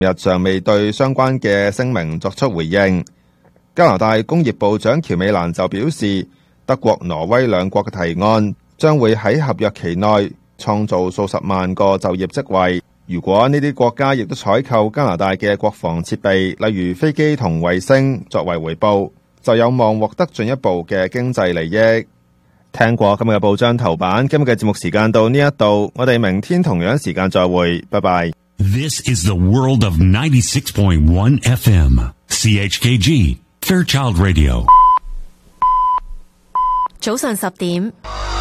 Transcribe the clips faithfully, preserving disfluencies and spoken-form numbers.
日尚未對相關嘅聲明作出回應。加拿大工業部長喬美蘭就表示，德國、挪威兩國嘅提案將會喺合約期內創造數十萬個就業職位。如果呢啲國家亦都採購加拿大嘅國防設備，例如飛機同衛星作為回報，就有望獲得進一步嘅經濟利益。聽過今日嘅報章頭版，今日嘅節目時間到呢一度，我哋明天同樣時間再會，拜拜。 This is the world of ninety-six point one F M, C H K G, Fairchild Radio. 早上十點，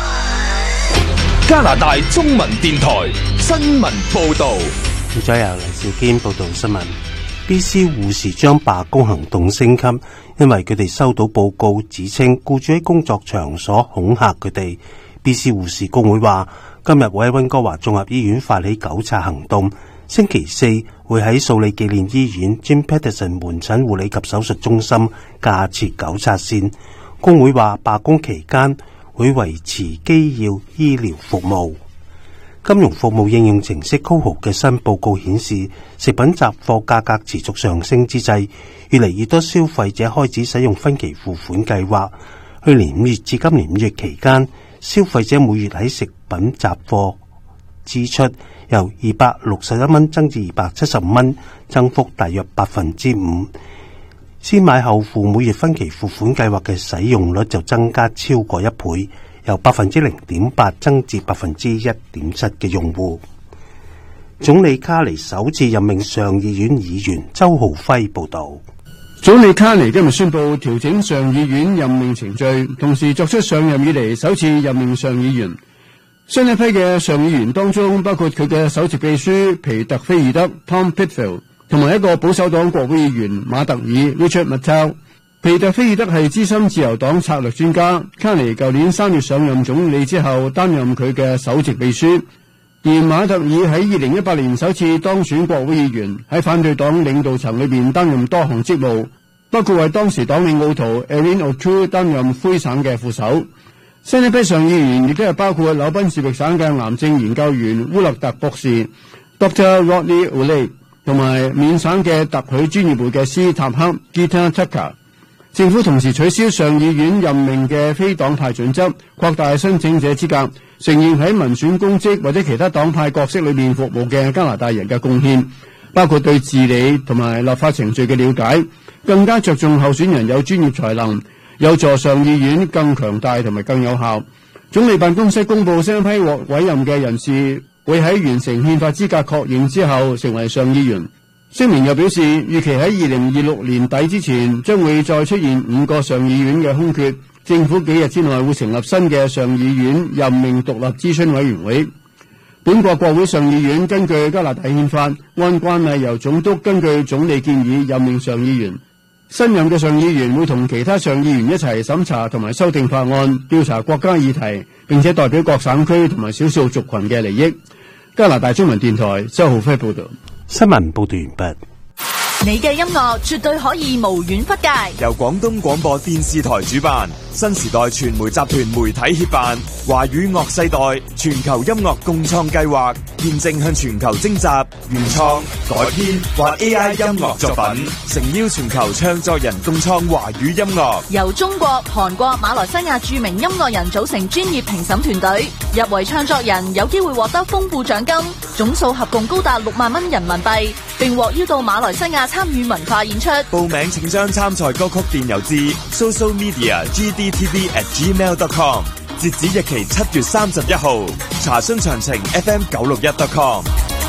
加拿大中文電台新聞報道。 現在由黎兆堅報道新聞。B C 護士將罷工行動升級，因為佢哋收到報告指稱僱主喺工作場所恐嚇佢哋。B C 護士工會話，今日會喺溫哥華綜合醫院發起糾察行動。星期四會喺素里紀念醫院 Jim Paterson 門診護理及手術中心架設糾察線。工會話罷工期間會維持基要醫療服務。金融服務應用程式 Coho 嘅新報告顯示，食品雜貨價格持續上升之際，越嚟越多消費者開始使用分期付款計劃。去年五月至今年五月期間，消費者每月喺食品雜貨支出由二百六十一蚊增至二百七十五蚊，增幅大約百分之五。先買後付每月分期付款計劃嘅使用率就增加超過一倍，由百分之零點八增至百分之一點七嘅用戶。總理卡尼首次任命上議院議員。周浩輝報道。 總理卡尼今日宣布調整上議院任命程序，同時作出上任以嚟首次任命上議員。新一批嘅上議員當中，包括佢嘅首席秘書皮特菲爾德 Tom Pitfield， 同埋一個保守黨國會議員馬特爾 Richard Mattel。皮特菲爾德係資深自由黨策略專家，卡尼舊年三月上任總理之後擔任佢嘅首席秘書。而馬特爾喺二零一八年首次當選國會議員，喺反對黨領導層裏邊擔任多項職務，包括為當時黨領奧圖 Erin O'Toole 擔任魁省嘅副手。新一批上議員亦都係包括紐賓士域省嘅癌症研究員烏勒特博士 Doctor Rodney Uley， 同埋緬省嘅特許專業會計師塔克 Gita Tucker。政府同時取消上議院任命嘅非黨派準則，擴大申請者資格，承認喺民選公職或者其他黨派角色裏面服務嘅加拿大人嘅貢獻，包括對治理同埋立法程序嘅了解，更加着重候選人有專業才能，有助上議院更強大同埋更有效。總理辦公室公布新一批獲委任嘅人士會喺完成憲法資格確認之後成為上議員。聲明又表示，預期喺二零二六年底之前將會再出現五個上議院嘅空缺，政府幾日之內會成立新嘅上議院任命獨立諮詢委員會。本國國會上議院根據加拿大憲法，按慣例由總督根據總理建議任命上議員。新任嘅上議員會同其他上議員一齊審查同埋修訂法案，調查國家議題，並且代表各省區同埋少數族群嘅利益。加拿大中文電台周浩輝報道。 新聞報道完畢。 你嘅音樂絕對可以無遠弗屆， 由廣東廣播電視台主辦，新時代傳媒集團媒體協辦，華語樂世代全球音樂共創計劃，現正向全球徵集原創、改編或 A I 音樂作品，誠邀全球唱作人共創華語音樂。 由中國、韓國、馬來西亞著名音樂人組成專業評審團隊，入圍唱作人有機會獲得豐富獎金，總數合共高達六萬蚊人民幣，並獲邀到馬來西亞參與文化演出。 報名請將參賽歌曲電郵至 social media g d t v at gmail dot com， 截止日期七月三十一號。查詢詳情 f m 九六一 dot com。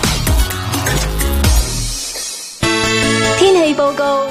天氣報告。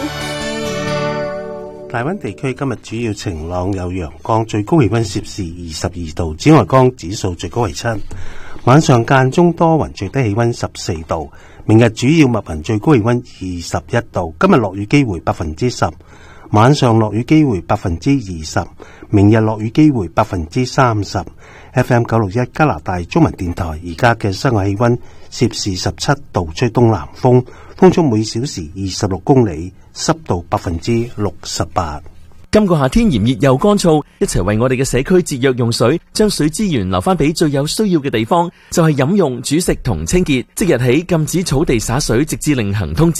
大灣地區今日主要晴朗有陽光，最高氣溫攝氏二十二度，紫外光指數最高為七。晚上間中多雲，最低氣溫十四度。明日主要密雲，最高氣溫二十一度。今日落雨機會百分之十，晚上落雨機會百分之二十，明日落雨機會百分之三十。F M 九六一加拿大中文電台，而家嘅室外氣溫攝氏十七度，吹東南風，風速每小時二十六公里，濕度百分之六十八。 今個夏天炎熱又乾燥，一齊為我哋嘅社區節約用水，將水資源留翻俾最有需要嘅地方，就係飲用、煮食同清潔。即日起禁止草地灑水，直至另行通知。